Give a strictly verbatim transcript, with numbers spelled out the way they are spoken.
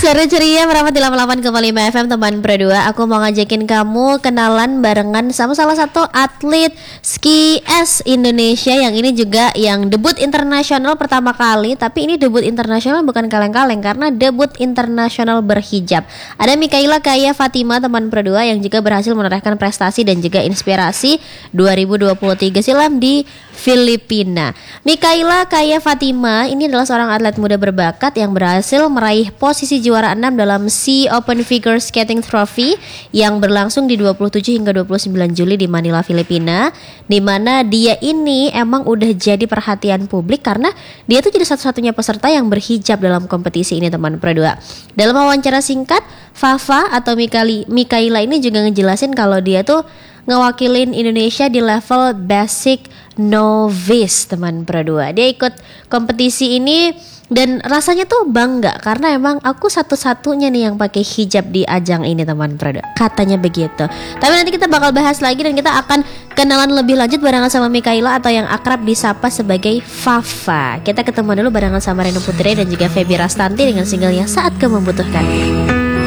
Sore ceria merapat di delapan puluh delapan koma lima F M teman berdua. Aku mau ngajakin kamu kenalan barengan sama salah satu atlet ski es Indonesia yang ini juga yang debut internasional pertama kali. Tapi ini debut internasional bukan kaleng-kaleng karena debut internasional berhijab. Ada Mikaila Kaya Fatima teman berdua yang juga berhasil menorehkan prestasi dan juga inspirasi dua ribu dua puluh tiga silam di Filipina. Mikaila Kaya Fatima ini adalah seorang atlet muda berbakat yang berhasil meraih posisi juara enam dalam Sea Open Figure Skating Trophy yang berlangsung di dua puluh tujuh hingga dua puluh sembilan Juli di Manila, Filipina, di mana dia ini emang udah jadi perhatian publik karena dia tuh jadi satu-satunya peserta yang berhijab dalam kompetisi ini teman berdua. Dalam wawancara singkat, Fafa atau Mikali, Mikaila ini juga ngejelasin kalau dia tuh ngewakilin Indonesia di level basic novice teman berdua. Dia ikut kompetisi ini dan rasanya tuh bangga karena emang aku satu-satunya nih yang pakai hijab di ajang ini teman berdua. Katanya begitu. Tapi nanti kita bakal bahas lagi dan kita akan kenalan lebih lanjut barengan sama Mikaila atau yang akrab disapa sebagai Fafa. Kita ketemu dulu barengan sama Reno Putri dan juga Feby Rastanti dengan singlenya Saat Kau Membutuhkan.